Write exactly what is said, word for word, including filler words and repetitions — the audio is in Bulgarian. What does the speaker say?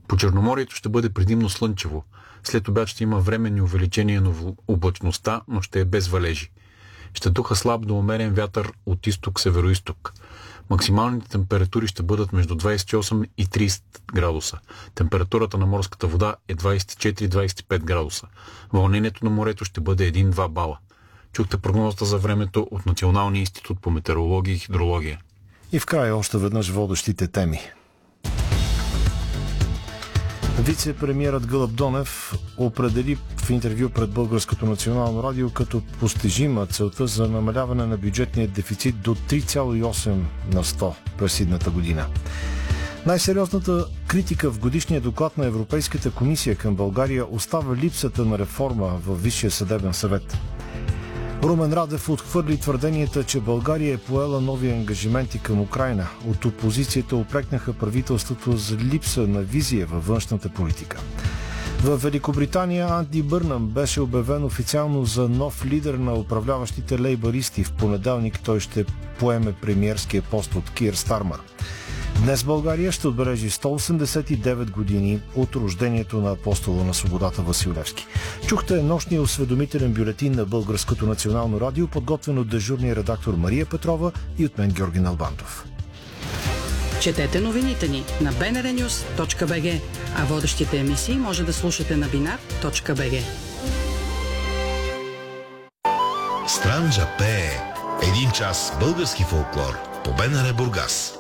По Черноморието ще бъде предимно слънчево. След обяд ще има временни увеличения на облачността, но ще е без валежи. Ще духа слаб до умерен вятър от изток-североизток. Максималните температури ще бъдат между двадесет и осем и тридесет градуса. Температурата на морската вода е двадесет и четири до двадесет и пет градуса. Вълнението на морето ще бъде един-два бала. Чухте прогнозата за времето от Националния институт по метеорология и хидрология. И в края още веднъж водещите теми. Вице-премиерът Гълъб Донев определи в интервю пред Българското национално радио като постижима целта за намаляване на бюджетния дефицит до три цяло и осем на сто през идната година. Най-сериозната критика в годишния доклад на Европейската комисия към България остава липсата на реформа във Висшия съдебен съвет. Румен Радев отхвърли твърденията, че България е поела нови ангажименти към Украйна. От опозицията упрекнаха правителството за липса на визия във външната политика. В Великобритания Анди Бърнам беше обявен официално за нов лидер на управляващите лейбаристи. В понеделник той ще поеме премиерския пост от Кир Стармър. Днес България ще отбележи сто осемдесет и девет години от рождението на апостола на свободата Васил Левски. Чухте нощния осведомителен бюлетин на Българското национално радио, подготвен от дежурния редактор Мария Петрова и от мен Георги Налбантов. Четете новините ни на би ен ар нюз точка би джи, а водещите емисии може да слушате на бинар точка би джи. Странджа пее. Един час български фолклор по БНР Бургас.